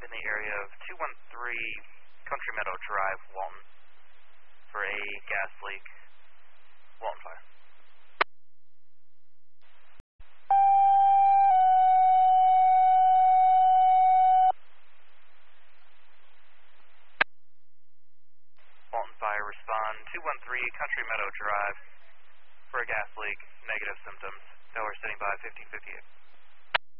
in the area of 213 Country Meadow Drive, Walton, for a gas leak. Walton Fire. Walton Fire, respond 213 Country Meadow Drive for a gas leak, negative symptoms. Tower standing by 1558.